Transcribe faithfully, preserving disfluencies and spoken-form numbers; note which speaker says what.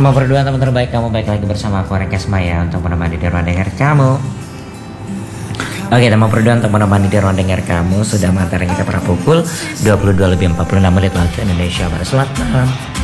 Speaker 1: Teman berdua, teman terbaik kamu, baik lagi bersama aku Rekes Maya untuk menemani di ruang dengar kamu. Oke teman berdua, untuk menemani di ruang dengar kamu sudah mengantarkan kita pada pukul dua puluh dua lebih empat puluh enam menit waktu Indonesia Barat Selatan.